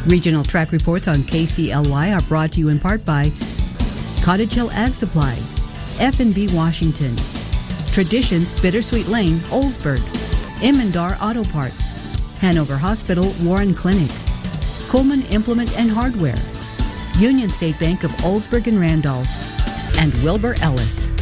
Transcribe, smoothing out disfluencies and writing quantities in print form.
Regional track reports on KCLY are brought to you in part by Cottage Hill Ag Supply, F&B Washington, Traditions Bittersweet Lane, Oldsburg, Immendar Auto Parts, Hanover Hospital, Warren Clinic, Coleman Implement and Hardware, Union State Bank of Oldsburg and Randolph, and Wilbur Ellis.